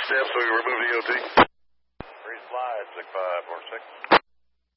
Next step, so we remove the EOT. Freeze fly at 6546.